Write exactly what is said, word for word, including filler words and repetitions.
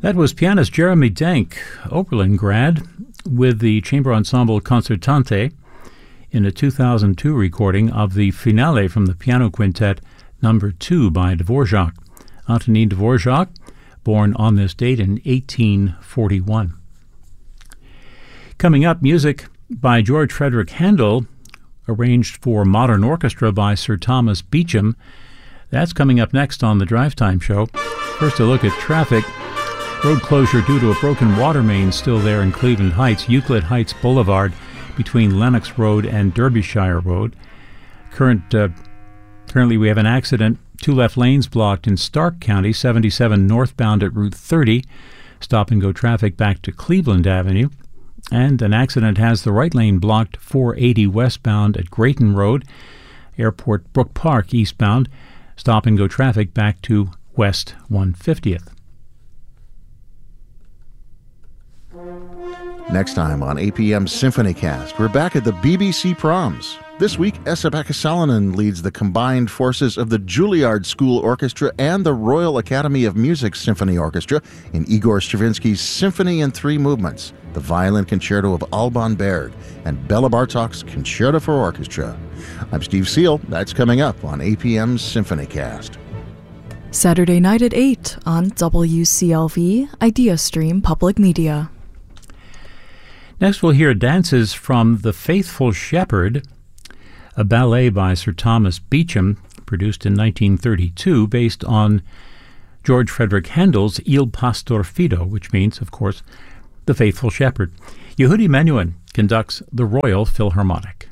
That was pianist Jeremy Denk, Oberlin grad, with the chamber ensemble Concertante in a two thousand two recording of the finale from the piano quintet number two by Dvorak. Antonin Dvorak, born on this date in eighteen forty-one. Coming up, music by George Frederick Handel, arranged for modern orchestra by Sir Thomas Beecham. That's coming up next on the Drive Time Show. First, a look at traffic. Road closure due to a broken water main still there in Cleveland Heights, Euclid Heights Boulevard between Lennox Road and Derbyshire Road. Current, uh, currently, we have an accident. Two left lanes blocked in Stark County, seventy-seven northbound at Route thirty. Stop-and-go traffic back to Cleveland Avenue. And an accident has the right lane blocked, four eighty westbound at Grayton Road. Airport Brook Park eastbound. Stop-and-go traffic back to West one fiftieth. Next time on A P M's Symphony Cast, we're back at the B B C Proms. This week, Esa-Pekka Salonen leads the combined forces of the Juilliard School Orchestra and the Royal Academy of Music Symphony Orchestra in Igor Stravinsky's Symphony in Three Movements, the Violin Concerto of Alban Berg, and Bela Bartok's Concerto for Orchestra. I'm Steve Seal. That's coming up on A P M's Symphony Cast. Saturday night at eight on W C L V, IdeaStream Public Media. Next, we'll hear dances from The Faithful Shepherd, a ballet by Sir Thomas Beecham, produced in nineteen thirty-two, based on George Frederick Handel's Il Pastor Fido, which means, of course, The Faithful Shepherd. Yehudi Menuhin conducts the Royal Philharmonic.